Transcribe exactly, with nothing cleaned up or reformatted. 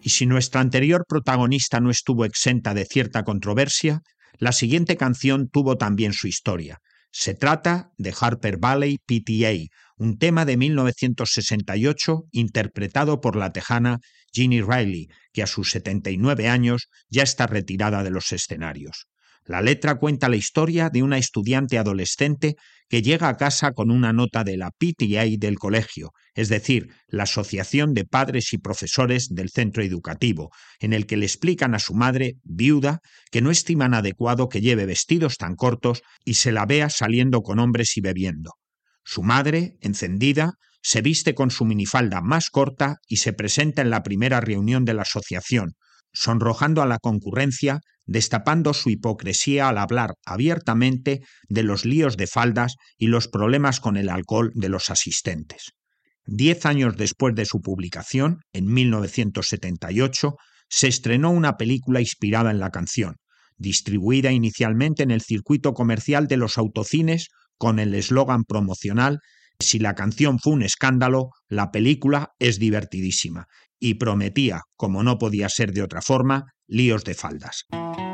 Y si nuestra anterior protagonista no estuvo exenta de cierta controversia, la siguiente canción tuvo también su historia. Se trata de Harper Valley P T A, un tema de mil novecientos sesenta y ocho interpretado por la tejana Jeannie Riley, que a sus setenta y nueve años ya está retirada de los escenarios. La letra cuenta la historia de una estudiante adolescente que llega a casa con una nota de la P T A del colegio, es decir, la Asociación de Padres y Profesores del centro educativo, en el que le explican a su madre, viuda, que no estiman adecuado que lleve vestidos tan cortos y se la vea saliendo con hombres y bebiendo. Su madre, encendida, se viste con su minifalda más corta y se presenta en la primera reunión de la asociación, sonrojando a la concurrencia, destapando su hipocresía al hablar abiertamente de los líos de faldas y los problemas con el alcohol de los asistentes. Diez años después de su publicación, en mil novecientos setenta y ocho, se estrenó una película inspirada en la canción, distribuida inicialmente en el circuito comercial de los autocines con el eslogan promocional: si la canción fue un escándalo, la película es divertidísima, y prometía, como no podía ser de otra forma, líos de faldas.